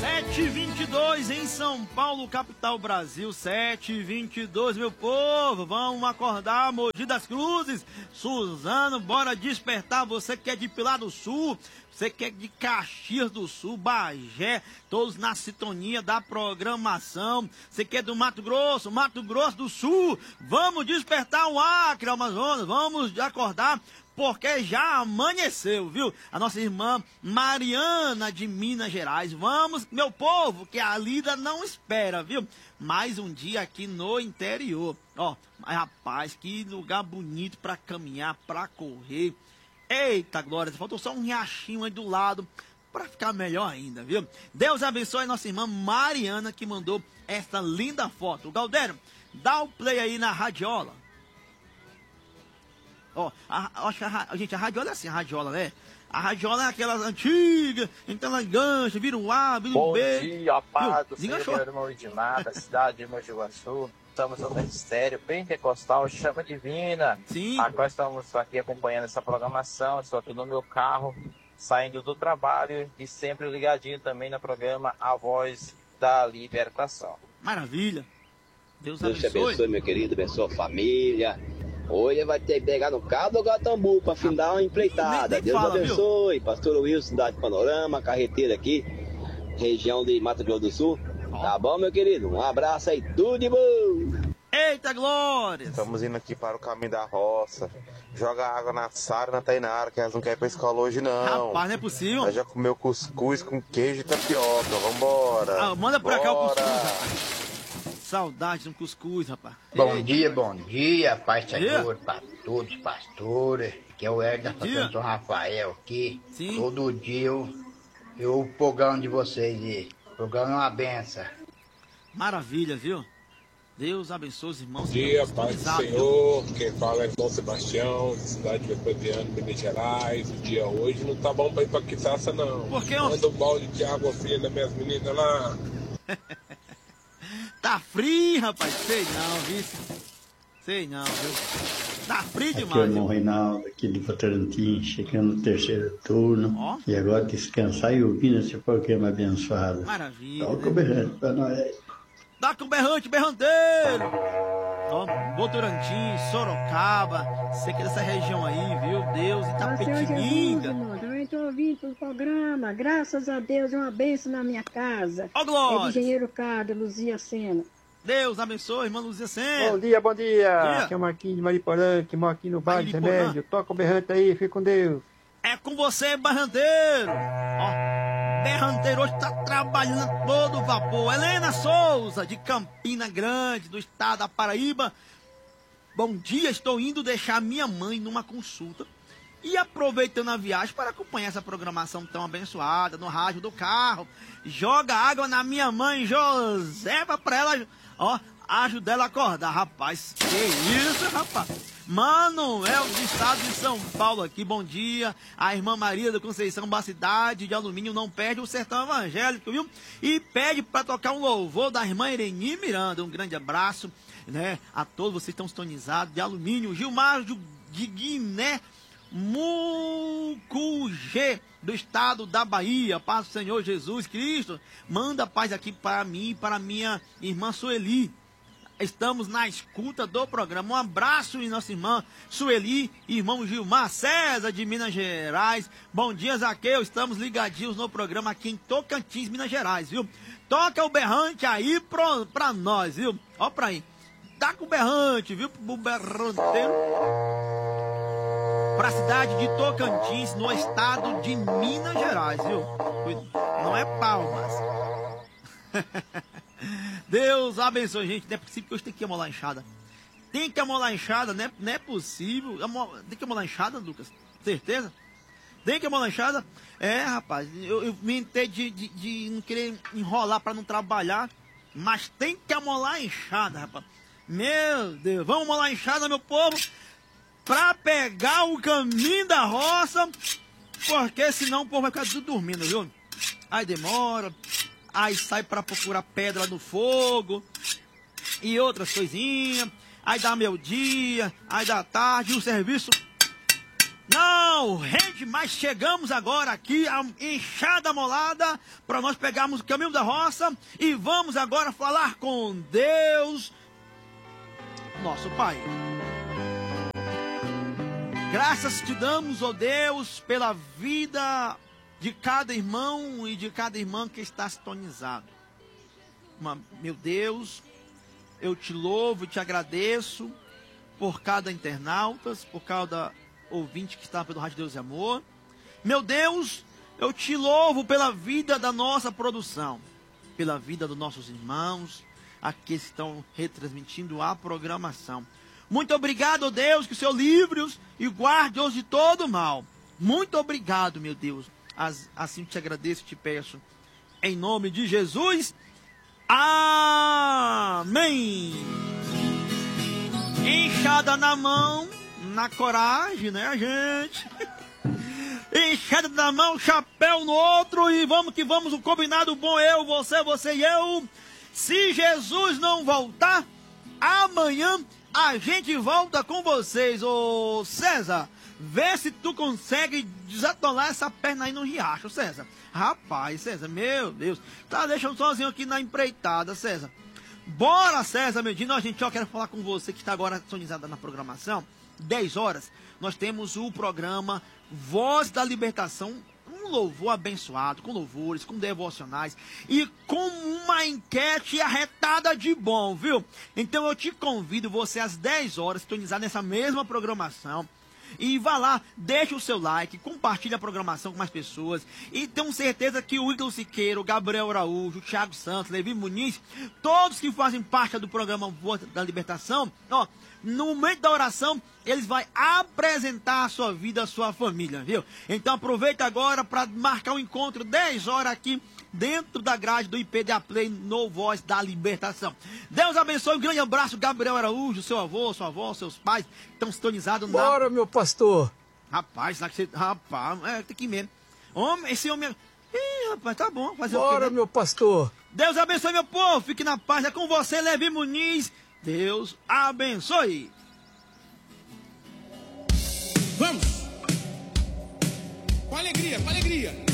7h22 em São Paulo, capital Brasil, 7h22, meu povo, vamos acordar, Mogi das Cruzes, Suzano, bora despertar, você que é de Pilar do Sul, você que é de Caxias do Sul, Bagé, todos na sintonia da programação, você que é do Mato Grosso do Sul, vamos despertar o Acre, Amazonas, vamos acordar, porque já amanheceu, viu? A nossa irmã Mariana de Minas Gerais. Vamos, meu povo, que a lida não espera, viu? Mais um dia aqui no interior. Ó, mas rapaz, que lugar bonito para caminhar, para correr. Eita, glória, faltou só um riachinho aí do lado para ficar melhor ainda, viu? Deus abençoe a nossa irmã Mariana que mandou essa linda foto. Galdério, dá o play aí na radiola. Ó, acho que a radiola é assim, a radiola, né? A radiola é aquelas antigas, então ela engancha, vira um A, vira um B. Bom dia, paz do Senhor, meu irmão Edmar, da cidade de Mogi Guaçu. Estamos no ministério pentecostal, chama divina. Sim. Agora estamos aqui acompanhando essa programação, estou aqui no meu carro, saindo do trabalho e sempre ligadinho também no programa A Voz da Libertação. Maravilha. Deus te abençoe, meu querido, abençoe a família. Hoje vai ter que pegar no carro do Gatambu para findar uma empreitada. Deus abençoe. Viu? Pastor Wilson, Cidade Panorama, carreteira aqui, região de Mato Grosso do Sul. Tá bom, meu querido? Um abraço aí, tudo de bom. Eita, glória! Estamos indo aqui para o caminho da roça. Joga água na Sara e na Tainara, que elas não querem ir pra escola hoje, não. Rapaz, não é possível. Ela já comeu cuscuz com queijo e tapioca. Vambora. Manda pra cá o cuscuz, rapaz. Saudade de um cuscuz, rapaz. Bom dia, Pai Senhor, para todos os pastores, que é o Hélio da São Rafael aqui. Sim. Todo dia eu o programa de vocês aí. O programa é uma benção. Maravilha, viu? Deus abençoe os irmãos. Bom dia, Pai do Senhor. Quem fala é Dom Sebastião, de cidade de Vespasiano, Minas Gerais. O dia hoje não tá bom pra ir pra Quitaça, não. Por que? Manda um balde de água fria das minhas meninas lá. Tá frio, rapaz. Sei não, viu? Sei não, viu? Tá frio demais. Aqui é o irmão Reinaldo, aqui de Votorantim, chegando no terceiro turno. E agora descansar e ouvir esse programa abençoado. Maravilha. Toca o berrante pra nós. Toca o berrante, berranteiro. Ó, Votorantim, Sorocaba, sei que é dessa região aí, viu? Deus, Itapetininga. Eu tô ouvindo o programa, graças a Deus, é uma bênção na minha casa. Ó, glória. É de Engenheiro Carlos, Luzia Sena. Deus abençoe, irmã Luzia Sena. Bom dia. Aqui é o Marquinhos de Mariporã, que mora aqui no Vale do Remédio. Toca o berrante aí, fica com Deus. É com você, berranteiro. Ó, berranteiro hoje tá trabalhando a todo vapor. Helena Souza, de Campina Grande, do estado da Paraíba. Bom dia, estou indo deixar minha mãe numa consulta. E aproveitando a viagem para acompanhar essa programação tão abençoada no rádio do carro. Joga água na minha mãe, Josefa, pra ela, ó, ajudar ela a acordar. Rapaz, que isso, rapaz? Manuel, do estado de São Paulo aqui, bom dia. A irmã Maria da Conceição, da cidade de Alumínio, não perde o sertão evangélico, viu? E pede para tocar um louvor da irmã Ireni Miranda. Um grande abraço, né, a todos vocês que estão sintonizados de Alumínio. Gilmar de Guiné Mucugê, do estado da Bahia. Paz do Senhor Jesus Cristo. Manda paz aqui para mim e para minha irmã Sueli. Estamos na escuta do programa. Um abraço em nossa irmã Sueli e irmão Gilmar César de Minas Gerais. Bom dia, Zaqueu. Estamos ligadinhos no programa aqui em Tocantins, Minas Gerais, viu? Toca o berrante aí pra nós, viu? Ó pra aí. Tá com o berrante, viu? O berranteiro. Pra cidade de Tocantins, no estado de Minas Gerais, viu? Não é Palmas. Deus abençoe, gente. Não é possível que hoje tem que amolar a enxada. Tem que amolar a enxada, né? Não é possível. Tem que amolar a enxada, Lucas? Certeza? Tem que amolar a enxada? É, rapaz. Eu mentei de não querer enrolar pra não trabalhar. Mas tem que amolar a enxada, rapaz. Meu Deus. Vamos amolar a enxada, meu povo. Pra pegar o caminho da roça. Porque senão o povo vai ficar tudo dormindo, viu? Aí demora. Aí sai para procurar pedra no fogo e outras coisinhas. Aí dá meio-dia, aí dá tarde, e o serviço Não, gente, mas chegamos agora aqui a enxada molada para nós pegarmos o caminho da roça e vamos agora falar com Deus, nosso Pai. Graças te damos, ó Deus, pela vida de cada irmão e de cada irmã que está sintonizado. Meu Deus, eu te louvo e te agradeço por cada internauta, por cada ouvinte que está pelo Rádio Deus e Amor. Meu Deus, eu te louvo pela vida da nossa produção, pela vida dos nossos irmãos, aqui que estão retransmitindo a programação. Muito obrigado, Deus, que o Senhor livre-os e guarde-os de todo mal. Muito obrigado, meu Deus. Assim te agradeço e te peço. Em nome de Jesus. Amém. Enxada na mão, na coragem, né, gente? Enxada na mão, chapéu no outro e vamos que vamos, o combinado bom, eu, você e eu. Se Jesus não voltar, amanhã a gente volta com vocês. Ô César, vê se tu consegue desatolar essa perna aí no riacho, César. Rapaz, César, meu Deus, tá deixando sozinho aqui na empreitada, César. Bora, César Medina, a gente, ó, quero falar com você que está agora sintonizada na programação. 10 horas, nós temos o programa Voz da Libertação, um louvor abençoado, com louvores, com devocionais e com uma enquete arretada de bom, viu? Então eu te convido você às 10 horas, sintonizar nessa mesma programação. E vá lá, deixa o seu like, compartilha a programação com mais pessoas. E tenho certeza que o Igor Siqueira, o Gabriel Araújo, o Thiago Santos, Levi Muniz, todos que fazem parte do programa Voz da Libertação, ó, no momento da oração, eles vão apresentar a sua vida, a sua família, viu? Então aproveita agora para marcar um encontro 10 horas aqui dentro da grade do IPDA Play no Voz da Libertação. Deus abençoe, um grande abraço, Gabriel Araújo, seu avô, sua avó, seus pais, estão sintonizados na... Bora, meu pastor! Rapaz, tem que ir mesmo. Homem, esse homem... Ih, rapaz, tá bom. Fazer Bora, o quê, né? meu pastor! Deus abençoe, meu povo, fique na paz, é com você, Levi Muniz. Deus abençoe. Vamos! Com alegria, com alegria.